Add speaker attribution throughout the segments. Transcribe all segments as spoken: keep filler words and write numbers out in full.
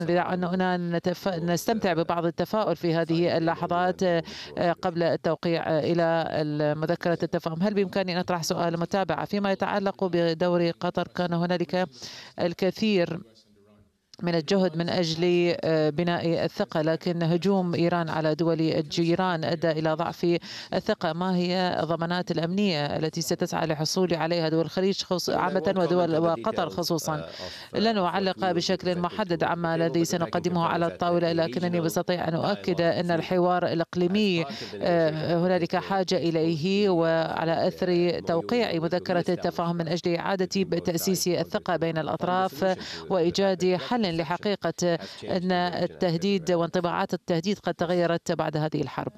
Speaker 1: أننا نستمتع ببعض التفاؤل في هذه اللحظات قبل التوقيع إلى مذكرة التفاهم. هل بإمكاني أن أطرح سؤال متابعة فيما يتعلق بدور قطر؟ كان هنالك الكثير من الجهد من أجل بناء الثقة، لكن هجوم إيران على دول الجيران أدى إلى ضعف الثقة. ما هي الضمانات الأمنية التي ستسعى للحصول عليها دول الخليج عامة ودول وقطر خصوصا؟ لن أعلق بشكل محدد عما الذي سنقدمه على الطاولة، لكنني بستطيع أن أؤكد أن الحوار الإقليمي هنالك حاجة إليه، وعلى أثر توقيع مذكرة التفاهم من أجل إعادة تأسيس الثقة بين الأطراف وإيجاد حل لحقيقة أن التهديد وانطباعات التهديد قد تغيرت بعد هذه الحرب.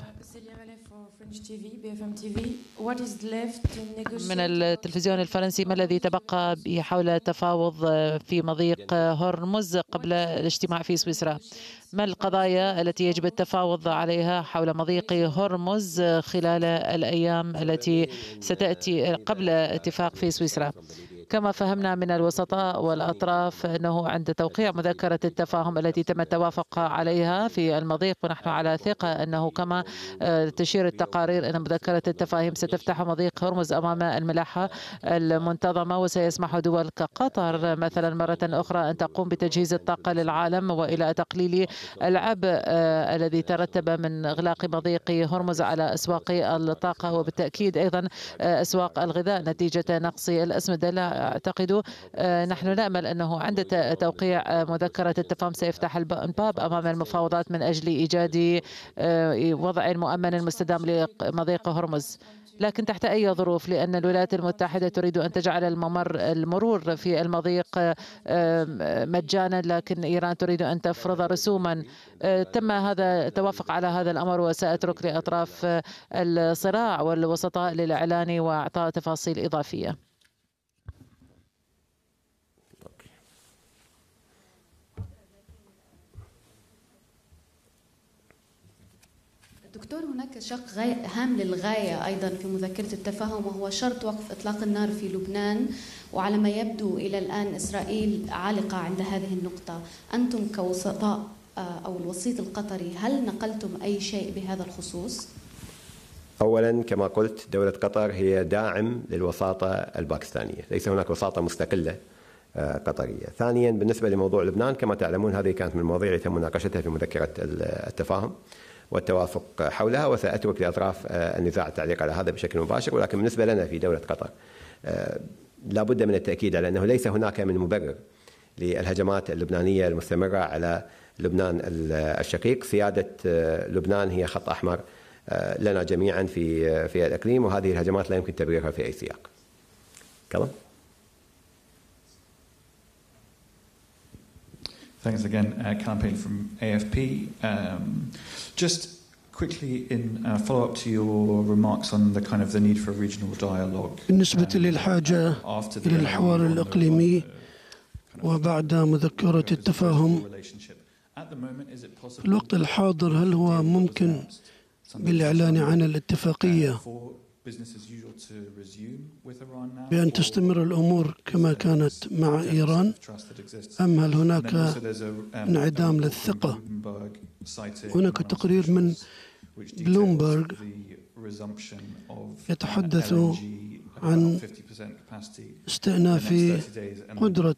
Speaker 1: من التلفزيون الفرنسي: ما الذي تبقى حول التفاوض في مضيق هرمز قبل الاجتماع في سويسرا؟ ما القضايا التي يجب التفاوض عليها حول مضيق هرمز خلال الأيام التي ستأتي قبل اتفاق في سويسرا؟ كما فهمنا من الوسطاء والأطراف أنه عند توقيع مذكرة التفاهم التي تم التوافق عليها في المضيق، ونحن على ثقة أنه كما تشير التقارير أن مذكرة التفاهم ستفتح مضيق هرمز أمام الملاحة المنتظمة، وسيسمح دول كقطر مثلا مرة أخرى أن تقوم بتجهيز الطاقة للعالم وإلى تقليل العبء الذي ترتب من إغلاق مضيق هرمز على أسواق الطاقة وبالتأكيد أيضا أسواق الغذاء نتيجة نقص الأسمدة. لا أعتقد، نحن نأمل أنه عند توقيع مذكرة التفاهم سيفتح الباب أمام المفاوضات من أجل إيجاد وضع مؤمن مستدام لمضيق هرمز، لكن تحت أي ظروف؟ لأن الولايات المتحدة تريد أن تجعل الممر المرور في المضيق مجانا، لكن إيران تريد أن تفرض رسوما. تم هذا التوافق على هذا الأمر، وسأترك لأطراف الصراع والوسطاء للإعلان وإعطاء تفاصيل إضافية.
Speaker 2: دكتور، هناك شق هام للغاية أيضا في مذكرة التفاهم، وهو شرط وقف إطلاق النار في لبنان، وعلى ما يبدو إلى الآن إسرائيل عالقة عند هذه النقطة. أنتم كوسطاء أو الوسيط القطري، هل نقلتم أي شيء بهذا الخصوص؟
Speaker 3: أولا كما قلت، دولة قطر هي داعم للوساطة الباكستانية، ليس هناك وساطة مستقلة قطرية. ثانيا بالنسبة لموضوع لبنان، كما تعلمون هذه كانت من المواضيع اللي تم مناقشتها في مذكرة التفاهم والتوافق حولها، وسأترك لأطراف النزاع التعليق على هذا بشكل مباشر. ولكن بالنسبة لنا في دولة قطر لا بد من التأكيد على أنه ليس هناك من مبرر للهجمات اللبنانية المستمرة على لبنان الشقيق. سيادة لبنان هي خط أحمر لنا جميعا في في الإقليم، وهذه الهجمات لا يمكن تبريرها في أي سياق. كلام.
Speaker 4: Thanks again, uh, campaign from A F P. Um, just quickly in uh, follow-up to your remarks on the kind of the need for regional dialogue.
Speaker 5: بالنسبة للحاجة إلى الحوار الإقليمي وبعد مذكرة التفاهم، في الوقت الحاضر هل هو ممكن بالإعلان عن الاتفاقية بأن تستمر الأمور كما كانت مع إيران، أم هل هناك انعدام للثقة؟ هناك تقرير من بلومبرغ يتحدث عن استئناف قدرة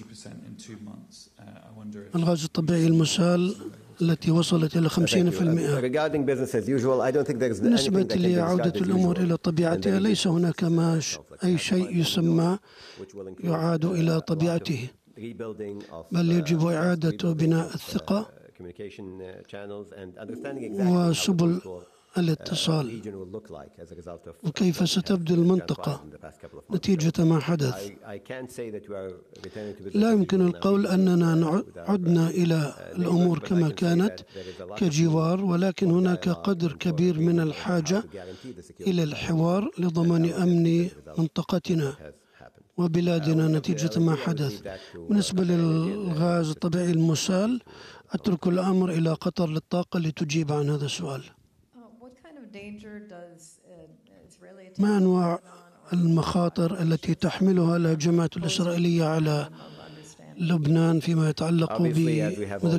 Speaker 5: الغاز الطبيعي المسال التي وصلت إلى خمسين بالمئة. بالنسبة لعودة الأمور إلى طبيعتها، ليس هناك ما أي شيء يسمى يعاد إلى طبيعته، بل يجب إعادة بناء الثقة وسبل الاتصال، وكيف ستبدو المنطقة نتيجة ما حدث. لا يمكن القول أننا عدنا إلى الأمور كما كانت كجوار، ولكن هناك قدر كبير من الحاجة إلى الحوار لضمان أمن منطقتنا وبلادنا نتيجة ما حدث. بالنسبة للغاز الطبيعي المسال، أترك الأمر إلى قطر للطاقة لتجيب عن هذا السؤال. ما أنواع المخاطر التي تحملها الهجمات الإسرائيلية على لبنان فيما يتعلق بمذكرة